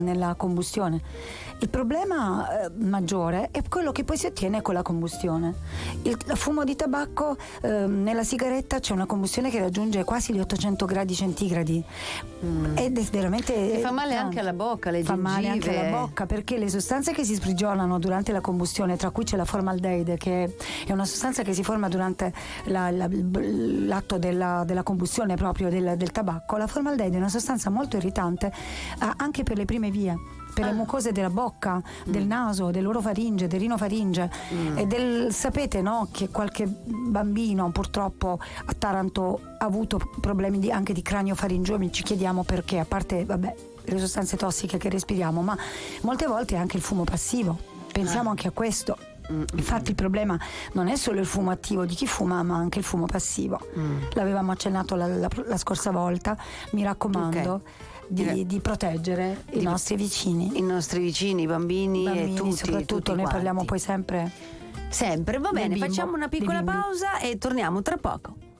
nella combustione. Il problema maggiore è quello che poi si ottiene con la combustione. Il fumo di tabacco, nella sigaretta c'è una combustione che raggiunge quasi gli 800 gradi centigradi ed è veramente e fa male anche alla bocca, le fa gengive. male anche alla bocca, perché le sostanze che si sprigionano durante la combustione, tra cui c'è la formaldeide, che è una sostanza che si forma durante l'atto della combustione proprio del tabacco. La formaldeide è una sostanza molto irritante anche per le prime vie, per le mucose della bocca, del naso, dell'orofaringe, del rinofaringe e sapete, no, che qualche bambino purtroppo a Taranto ha avuto problemi anche di craniofaringiomi. Ci chiediamo perché, a parte le sostanze tossiche che respiriamo, ma molte volte è anche il fumo passivo. Pensiamo anche a questo. Infatti il problema non è solo il fumo attivo di chi fuma, ma anche il fumo passivo. L'avevamo accennato la scorsa volta. Mi raccomando, di proteggere i nostri vicini. I nostri vicini, i bambini e tutti. Soprattutto noi parliamo poi sempre. Va bene, bimbo, facciamo una piccola pausa e torniamo tra poco.